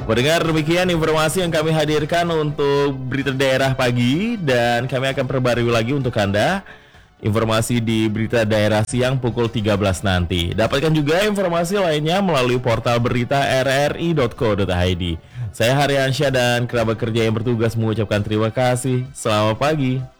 Mendengar demikian informasi yang kami hadirkan untuk berita daerah pagi, dan kami akan perbarui lagi untuk Anda informasi di berita daerah siang pukul 13 nanti. Dapatkan juga informasi lainnya melalui portal berita rri.co.id. Saya Haryansyah dan kerabat kerja yang bertugas mengucapkan terima kasih. Selamat pagi.